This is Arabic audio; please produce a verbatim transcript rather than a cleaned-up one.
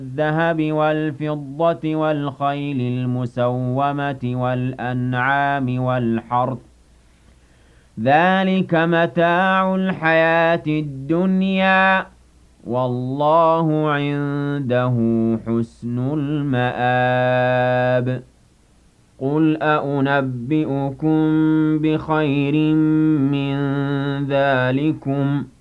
الذهب والفضة والخيل المسومة والأنعام والحرث ذلك متاع الحياة الدنيا والله عنده حسن المآب قل أنبئكم بخير من ذلكم